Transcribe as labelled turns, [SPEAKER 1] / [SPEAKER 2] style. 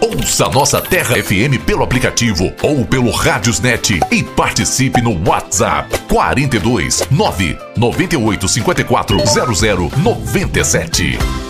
[SPEAKER 1] Ouça nossa Terra FM pelo aplicativo ou pelo Radiosnet e participe no WhatsApp 42 9 98 54 00 97.